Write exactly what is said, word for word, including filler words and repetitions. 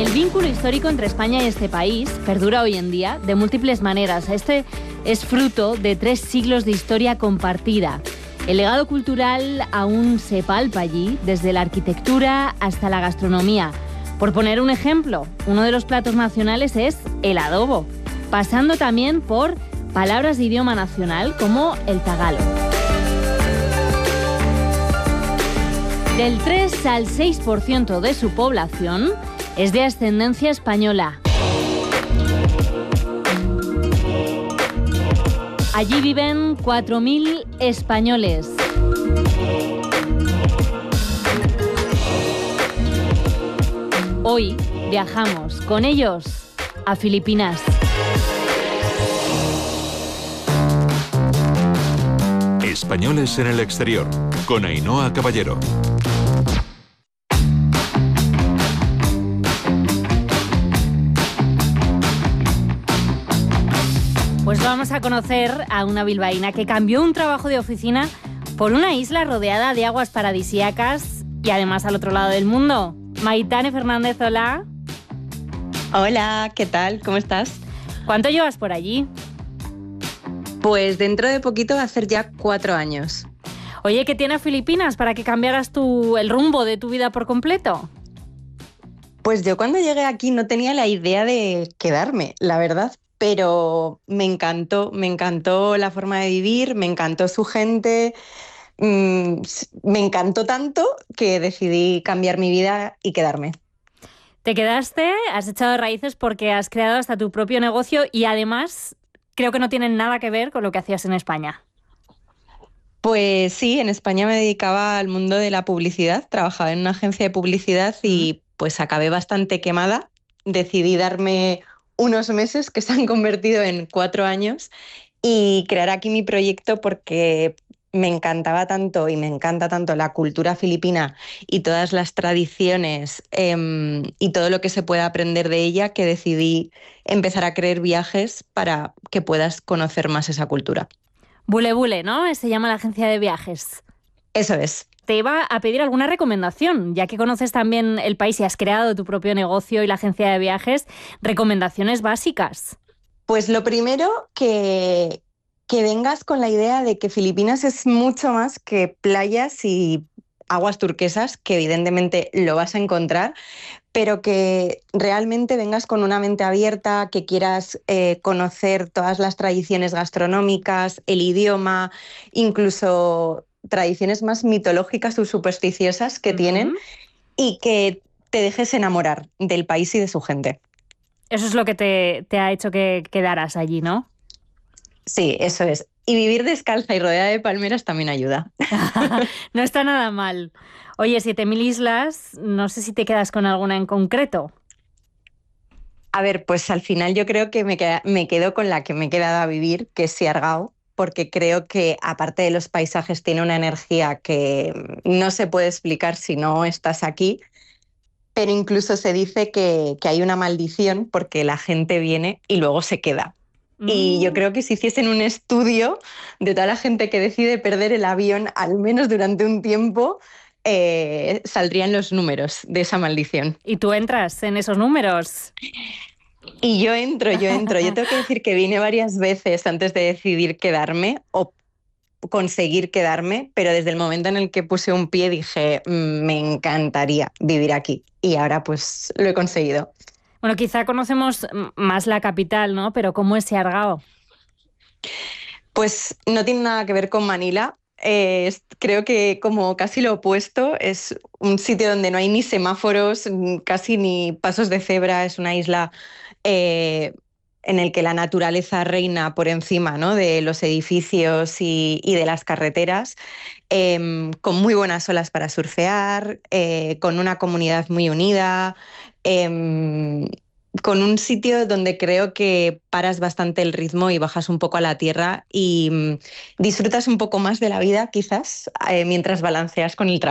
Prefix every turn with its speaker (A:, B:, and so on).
A: El vínculo histórico entre España y este país perdura hoy en día de múltiples maneras. Este es fruto de tres siglos de historia compartida. El legado cultural aún se palpa allí, desde la arquitectura hasta la gastronomía. Por poner un ejemplo, uno de los platos nacionales es el adobo, pasando también por palabras de idioma nacional como el tagalo. Del tres al seis por ciento de su población es de ascendencia española. Allí viven cuatro mil españoles. Hoy viajamos con ellos a Filipinas.
B: Españoles en el exterior, con Ainhoa Caballero.
A: Pues vamos a conocer a una bilbaína que cambió un trabajo de oficina por una isla rodeada de aguas paradisíacas y además al otro lado del mundo. Maitane Fernández, hola.
C: Hola, ¿qué tal? ¿Cómo estás?
A: ¿Cuánto llevas por allí?
C: Pues dentro de poquito va a ser ya cuatro años.
A: Oye, ¿qué tiene Filipinas para que cambiaras tu, el rumbo de tu vida por completo?
C: Pues yo cuando llegué aquí no tenía la idea de quedarme, la verdad, pero me encantó, me encantó la forma de vivir, me encantó su gente, mmm, me encantó tanto que decidí cambiar mi vida y quedarme.
A: Te quedaste, has echado raíces porque has creado hasta tu propio negocio y además creo que no tienen nada que ver con lo que hacías en España.
C: Pues sí, en España me dedicaba al mundo de la publicidad, trabajaba en una agencia de publicidad y pues acabé bastante quemada. Decidí darme unos meses que se han convertido en cuatro años y crear aquí mi proyecto porque me encantaba tanto y me encanta tanto la cultura filipina y todas las tradiciones eh, y todo lo que se puede aprender de ella que decidí empezar a crear viajes para que puedas conocer más esa cultura.
A: Bule Bule, ¿no? Se llama la agencia de viajes.
C: Eso es.
A: Te iba a pedir alguna recomendación, ya que conoces también el país y has creado tu propio negocio y la agencia de viajes, recomendaciones básicas.
C: Pues lo primero, que, que vengas con la idea de que Filipinas es mucho más que playas y aguas turquesas, que evidentemente lo vas a encontrar, pero que realmente vengas con una mente abierta, que quieras eh, conocer todas las tradiciones gastronómicas, el idioma, incluso tradiciones más mitológicas o supersticiosas que uh-huh. tienen, y que te dejes enamorar del país y de su gente.
A: Eso es lo que te, te ha hecho que quedaras allí, ¿no?
C: Sí, eso es. Y vivir descalza y rodeada de palmeras también ayuda.
A: No está nada mal. Oye, siete mil islas, no sé si te quedas con alguna en concreto.
C: A ver, pues al final yo creo que me, queda, me quedo con la que me he quedado a vivir, que es Siargao, porque creo que aparte de los paisajes tiene una energía que no se puede explicar si no estás aquí, pero incluso se dice que, que hay una maldición porque la gente viene y luego se queda. Y yo creo que si hiciesen un estudio de toda la gente que decide perder el avión, al menos durante un tiempo, eh, saldrían los números de esa maldición.
A: ¿Y tú entras en esos números?
C: Y yo entro, yo entro. Yo tengo que decir que vine varias veces antes de decidir quedarme o conseguir quedarme, pero desde el momento en el que puse un pie dije, mmm, me encantaría vivir aquí. Y ahora pues lo he conseguido.
A: Bueno, quizá conocemos más la capital, ¿no? Pero ¿cómo es Siargao?
C: Pues no tiene nada que ver con Manila. Eh, creo que como casi lo opuesto, es un sitio donde no hay ni semáforos, casi ni pasos de cebra, es una isla eh, en el que la naturaleza reina por encima, ¿no?, de los edificios y, y de las carreteras, eh, con muy buenas olas para surfear, eh, con una comunidad muy unida, eh, con un sitio donde creo que paras bastante el ritmo y bajas un poco a la tierra y disfrutas un poco más de la vida, quizás, eh, mientras balanceas con el trabajo.